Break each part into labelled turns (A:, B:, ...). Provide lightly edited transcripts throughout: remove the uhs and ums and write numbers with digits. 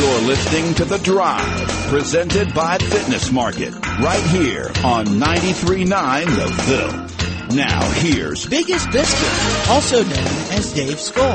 A: You're listening to The Drive, presented by Fitness Market, right here on 93.9 The Ville. Now, here's
B: Biggest Biscuit, also known as Dave Skull.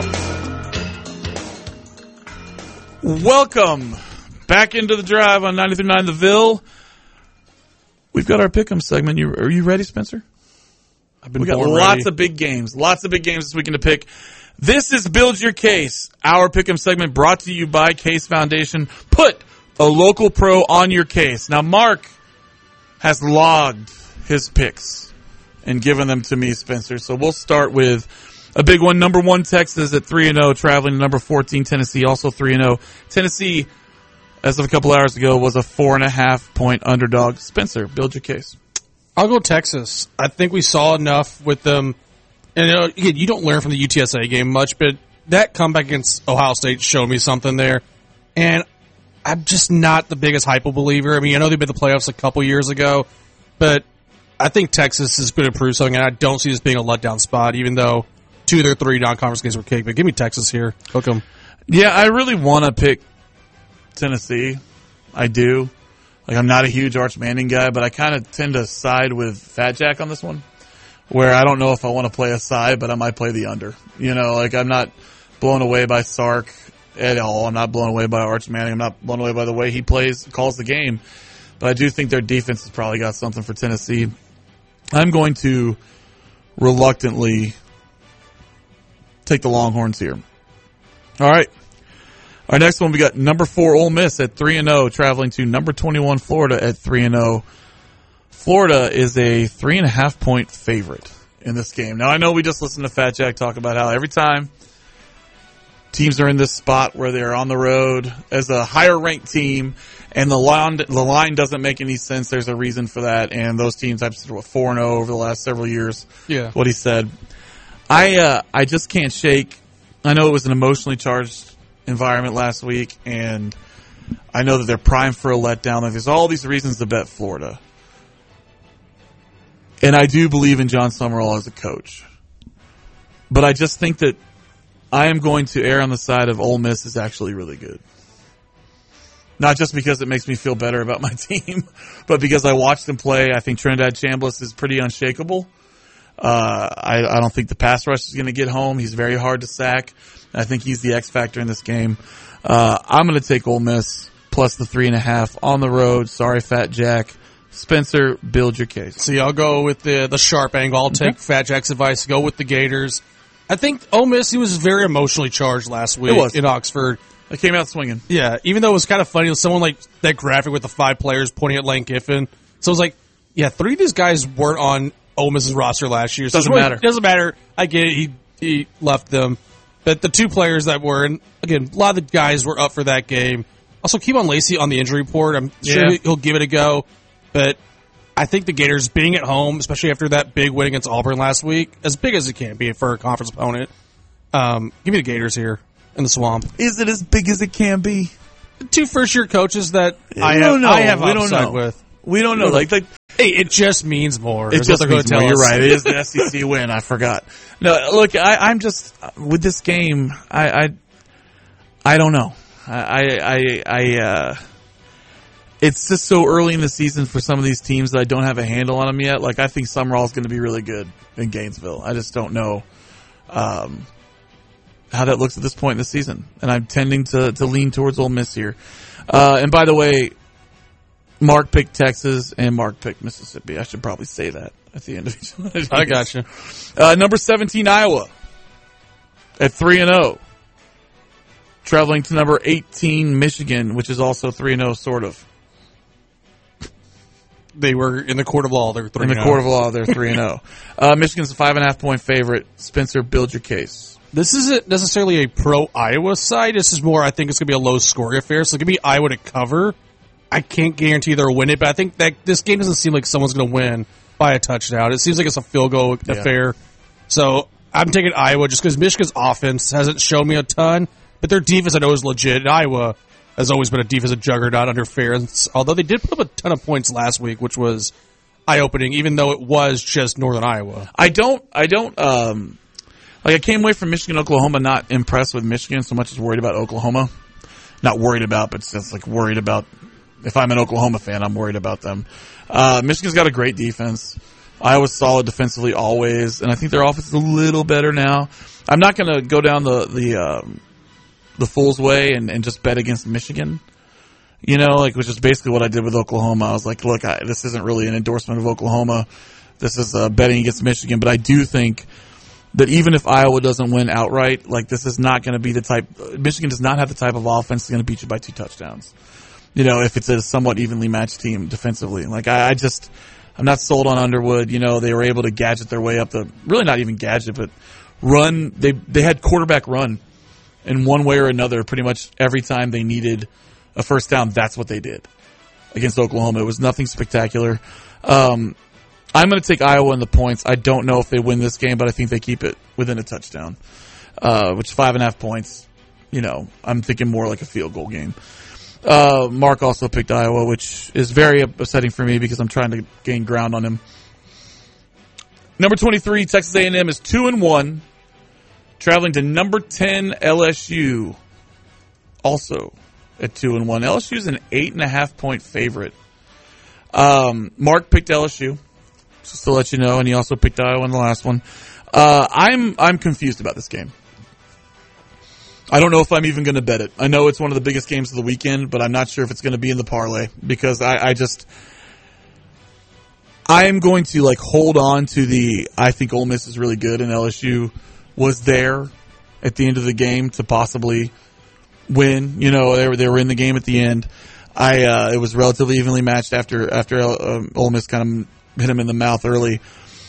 C: Welcome back into The Drive on 93.9 The Ville. We've got our Pick'em segment. Are you ready, Spencer? We got lots of big games this weekend to pick. This is Build Your Case, our Pick'em segment brought to you by Case Foundation. Put a local pro on your case. Now, Mark has logged his picks and given them to me, Spencer. So we'll start with a big one. Number 1, Texas at 3-0, traveling to number 14, Tennessee, also 3-0. Tennessee, as of a couple hours ago, was a 4.5-point underdog. Spencer, build your case.
D: I'll go Texas. I think we saw enough with them. And again, you don't learn from the UTSA game much, but that comeback against Ohio State showed me something there. And I'm just not the biggest hypo believer. I mean, I know they've been in the playoffs a couple years ago, but I think Texas is going to prove something, and I don't see this being a letdown spot, even though 2 of their 3 non-conference games were cake. But give me Texas here. Hook 'em.
C: Yeah, I really want to pick Tennessee. I do. Like, I'm not a huge Arch Manning guy, but I kind of tend to side with Fat Jack on this one, where I don't know if I want to play a side, but I might play the under. You know, like, I'm not blown away by Sark at all. I'm not blown away by Arch Manning. I'm not blown away by the way he calls the game. But I do think their defense has probably got something for Tennessee. I'm going to reluctantly take the Longhorns here. All right. Our next one, we got number 4 Ole Miss at 3-0, traveling to number 21 Florida at 3-0. Florida is a 3.5-point favorite in this game. Now, I know we just listened to Fat Jack talk about how every time teams are in this spot where they're on the road as a higher-ranked team and the line doesn't make any sense, there's a reason for that. And those teams, I've said, 4-0 over the last several years.
D: Yeah.
C: What he said. I just can't shake. I know it was an emotionally charged environment last week, and I know that they're primed for a letdown. Like, there's all these reasons to bet Florida. And I do believe in John Summerall as a coach. But I just think that I am going to err on the side of Ole Miss is actually really good. Not just because it makes me feel better about my team, but because I watched them play. I think Trinidad Chambliss is pretty unshakable. I don't think the pass rush is going to get home. He's very hard to sack. I think he's the X factor in this game. I'm going to take Ole Miss plus the 3.5 on the road. Sorry, Fat Jack. Spencer, build your case.
D: See, I'll go with the sharp angle. I'll take Fat Jack's advice. Go with the Gators. I think Ole Miss, he was very emotionally charged last week in Oxford.
C: They came out swinging.
D: Yeah, even though it was kind of funny, someone like that graphic with the 5 players pointing at Lane Kiffin. So it was like, yeah, 3 of these guys weren't on Ole Miss's roster last year. So
C: Doesn't matter.
D: It doesn't matter. I get it. He left them. But the 2 players that were, and again, a lot of the guys were up for that game. Also, Keon Lacey on the injury report. I'm sure he'll give it a go. But I think the Gators being at home, especially after that big win against Auburn last week, as big as it can be for a conference opponent, give me the Gators here in the Swamp.
C: Is it as big as it can be?
D: 2 first-year coaches that I have upside with.
C: We don't know. Like,
D: hey, it just means more.
C: It just means more. You're right. It is the SEC win. I forgot. No, look, I'm just with this game. I don't know. It's just so early in the season for some of these teams that I don't have a handle on them yet. Like, I think Summerall is going to be really good in Gainesville. I just don't know how that looks at this point in the season, and I'm tending to lean towards Ole Miss here. And by the way, Mark picked Texas and Mark picked Mississippi. I should probably say that at the end of each one.
D: I got you.
C: Number 17, Iowa at 3-0. Traveling to number 18, Michigan, which is also 3-0, sort of.
D: They were in the court of law. They're 3-0.
C: In the court of law, they're 3-0. Michigan's a 5.5-point favorite. Spencer, build your case.
D: This isn't necessarily a pro-Iowa side. This is more, I think it's going to be a low-scoring affair. So give me Iowa to cover. I can't guarantee they'll win it, but I think that this game doesn't seem like someone's going to win by a touchdown. It seems like it's a field goal affair. So I'm taking Iowa just because Michigan's offense hasn't shown me a ton, but their defense I know is legit. And Iowa has always been a defensive juggernaut under Ferentz, although they did put up a ton of points last week, which was eye-opening, even though it was just Northern Iowa.
C: I came away from Michigan, Oklahoma, not impressed with Michigan so much as worried about Oklahoma. not worried about, but just like worried about. If I'm an Oklahoma fan, I'm worried about them. Michigan's got a great defense. Iowa's solid defensively always, and I think their offense is a little better now. I'm not going to go down the fool's way and just bet against Michigan. Which is basically what I did with Oklahoma. I was like, look, this isn't really an endorsement of Oklahoma. This is betting against Michigan, but I do think that even if Iowa doesn't win outright, like this is not going to be the type. Michigan does not have the type of offense that's going to beat you by 2 touchdowns. If it's a somewhat evenly matched team defensively. Like I'm not sold on Underwood. They were able to gadget their way up really not even gadget, but run. They had quarterback run in one way or another pretty much every time they needed a first down. That's what they did against Oklahoma. It was nothing spectacular. I'm going to take Iowa in the points. I don't know if they win this game, but I think they keep it within a touchdown, which 5.5 points. I'm thinking more like a field goal game. Mark also picked Iowa, which is very upsetting for me because I'm trying to gain ground on him. Number 23, Texas A&M is 2-1, traveling to number 10 LSU, also at 2-1. LSU is an 8.5 point favorite. Mark picked LSU, just to let you know, and he also picked Iowa in the last one. I'm confused about this game. I don't know if I'm even going to bet it. I know it's one of the biggest games of the weekend, but I'm not sure if it's going to be in the parlay because I am going to hold on to I think Ole Miss is really good and LSU was there at the end of the game to possibly win. They were in the game at the end. It was relatively evenly matched after Ole Miss kind of hit him in the mouth early.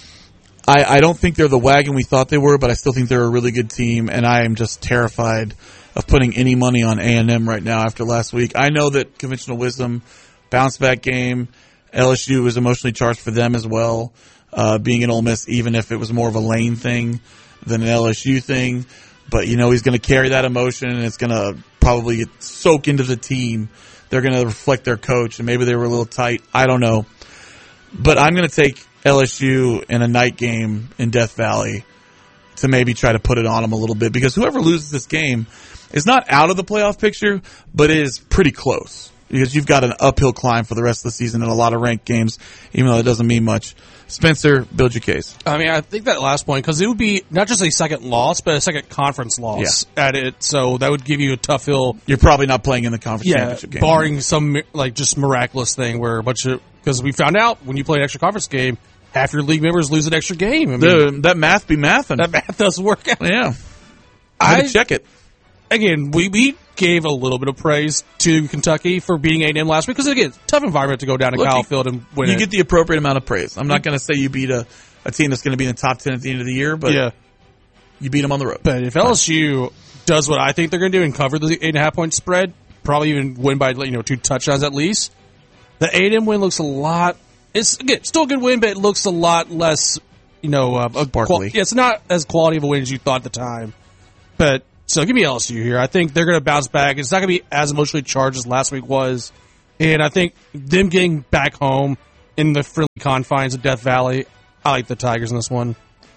C: I don't think they're the wagon we thought they were, but I still think they're a really good team, and I am just terrified of putting any money on A&M right now after last week. I know that conventional wisdom, bounce-back game, LSU was emotionally charged for them as well, being an Ole Miss, even if it was more of a Lane thing than an LSU thing. But, he's going to carry that emotion, and it's going to probably soak into the team. They're going to reflect their coach, and maybe they were a little tight. I don't know. But I'm going to take LSU in a night game in Death Valley to maybe try to put it on them a little bit because whoever loses this game is not out of the playoff picture, but is pretty close because you've got an uphill climb for the rest of the season in a lot of ranked games, even though it doesn't mean much. Spencer, build your case.
D: I think that last point, because it would be not just a second loss, but a second conference loss at it, so that would give you a tough hill.
C: You're probably not playing in the conference championship game.
D: Barring some just miraculous thing where a bunch of, because we found out when you play an extra conference game, half your league members lose an extra game.
C: That math be mathin'.
D: That math doesn't work out.
C: Yeah. I had to check it.
D: Again, we gave a little bit of praise to Kentucky for beating A&M last week because, again, tough environment to go down to Kyle Field and win.
C: You get the appropriate amount of praise. I'm not going to say you beat a team that's going to be in the top 10 at the end of the year, but you beat them on the road.
D: But if LSU does what I think they're going to do and cover the 8.5 point spread, probably even win by 2 touchdowns at least, the A&M win looks a lot. It's again, still a good win, but it looks a lot less,
C: sparkly.
D: It's not as quality of a win as you thought at the time. But so give me LSU here. I think they're going to bounce back. It's not going to be as emotionally charged as last week was, and I think them getting back home in the friendly confines of Death Valley, I like the Tigers in this one.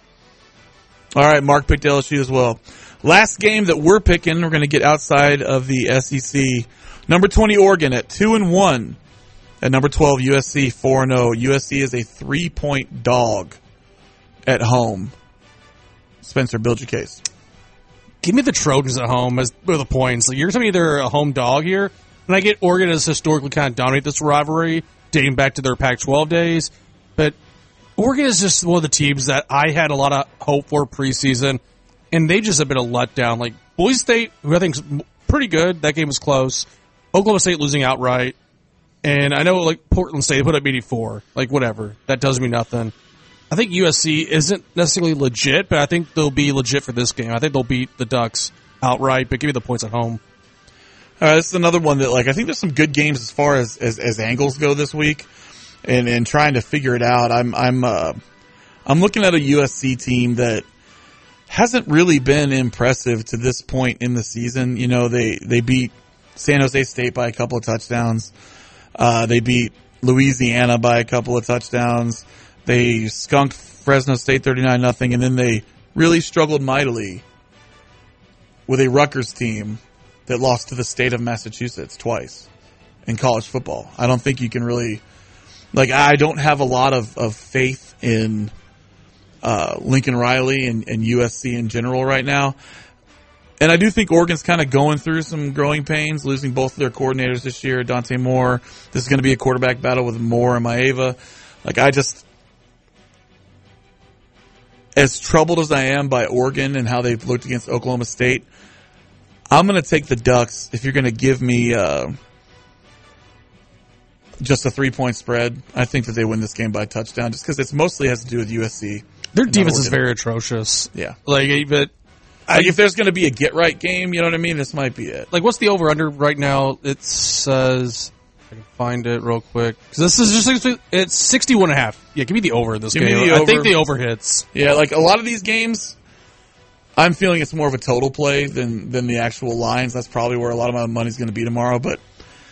C: All right, Mark picked LSU as well. Last game that we're picking, we're going to get outside of the SEC. Number 20 Oregon at 2-1. At number 12, USC 4-0. USC is a 3-point dog at home. Spencer, build your case.
D: Give me the Trojans at home with the points. You're telling me they're a home dog here? And I get Oregon has historically kind of dominated this rivalry, dating back to their Pac-12 days. But Oregon is just one of the teams that I had a lot of hope for preseason, and they just have been a letdown. Boise State, who I think is pretty good, that game was close. Oklahoma State losing outright. And I know, Portland State put up 84. Whatever. That does mean nothing. I think USC isn't necessarily legit, but I think they'll be legit for this game. I think they'll beat the Ducks outright, but give me the points at home.
C: All right, this is another one that, I think there's some good games as far as angles go this week, and trying to figure it out. I'm looking at a USC team that hasn't really been impressive to this point in the season. They beat San Jose State by a couple of touchdowns. They beat Louisiana by a couple of touchdowns. They skunked Fresno State 39-0, and then they really struggled mightily with a Rutgers team that lost to the state of Massachusetts twice in college football. I don't think you can really, I don't have a lot of faith in Lincoln Riley and USC in general right now. And I do think Oregon's kind of going through some growing pains, losing both of their coordinators this year, Dante Moore. This is going to be a quarterback battle with Moore and Maeva. As troubled as I am by Oregon and how they've looked against Oklahoma State, I'm going to take the Ducks if you're going to give me just a 3-point spread. I think that they win this game by a touchdown just because it mostly has to do with USC.
D: Their defense is very atrocious.
C: Yeah.
D: If
C: there's going to be a get-right game, you know what I mean? This might be it.
D: What's the over-under right now? It says, I can find it real quick. Because this is just, it's 61.5. Yeah, give me the over in this game. I think the over hits.
C: Yeah, a lot of these games, I'm feeling it's more of a total play than the actual lines. That's probably where a lot of my money's going to be tomorrow. But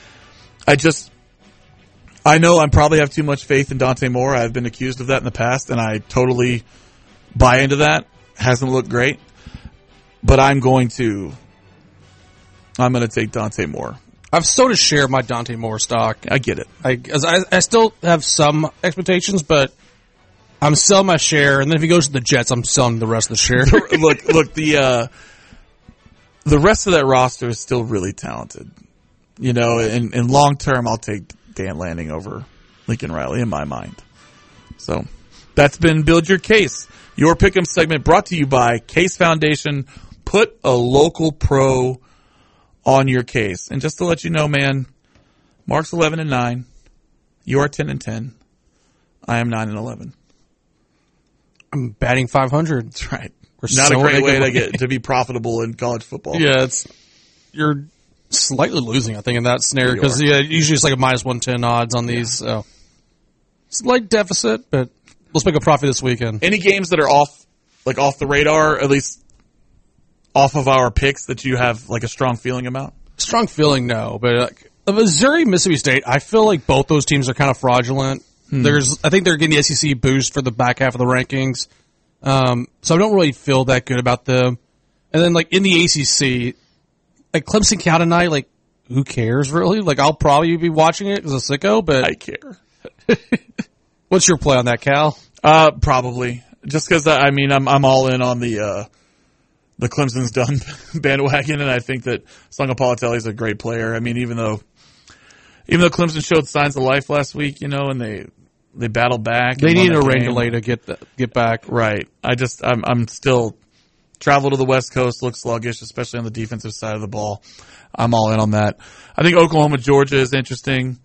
C: I know I probably have too much faith in Dante Moore. I've been accused of that in the past, and I totally buy into that. Hasn't looked great. But I'm going to take Dante Moore.
D: I've sold a share of my Dante Moore stock.
C: I get it.
D: I still have some expectations, but I'm selling my share, and then if he goes to the Jets, I'm selling the rest of the share.
C: Look, the rest of that roster is still really talented. You know, in long term, I'll take Dan Lanning over Lincoln Riley in my mind. So that's been Build Your Case. Your Pick'em segment brought to you by Case Foundation. Put a local pro on your case. And just to let you know, man, Mark's 11-9. You are 10-10. I am 9-11.
D: I'm batting 500.
C: That's right. Not a great way to be profitable in college football.
D: Yeah, you're slightly losing, I think, in that scenario because usually it's like a minus 110 odds on these. So slight deficit, but let's make a profit this weekend.
C: Any games that are off the radar, at least off of our picks, that you have a strong feeling about?
D: Strong feeling, no. But Missouri, Mississippi State, I feel like both those teams are kind of fraudulent. I think they're getting the SEC boost for the back half of the rankings. So I don't really feel that good about them. And then in the ACC, Clemson Cal tonight, who cares really? I'll probably be watching it as a sicko, but
C: I care.
D: What's your play on that, Cal?
C: Probably. Just because, I'm all in on the Clemson's done bandwagon, and I think that Sangapalatelli is a great player. Even though Clemson showed signs of life last week, and they battled back.
D: They need a rain delay to get back.
C: Right. I'm still travel to the West Coast, looks sluggish, especially on the defensive side of the ball. I'm all in on that. I think Oklahoma, Georgia is interesting.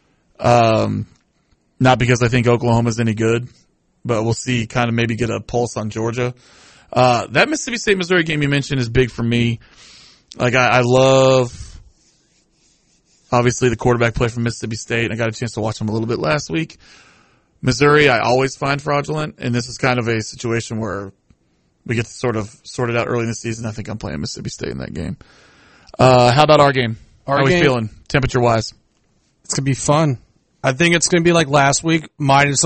C: Not because I think Oklahoma's any good, but we'll see, kind of maybe get a pulse on Georgia. That Mississippi State, Missouri game you mentioned is big for me. I love, obviously, the quarterback play from Mississippi State. I got a chance to watch him a little bit last week. Missouri, I always find fraudulent, and this is kind of a situation where we get to sort of sort it out early in the season. I think I'm playing Mississippi State in that game. How about our game? How are we feeling, temperature-wise?
D: It's going to be fun. I think it's going to be like last week, minus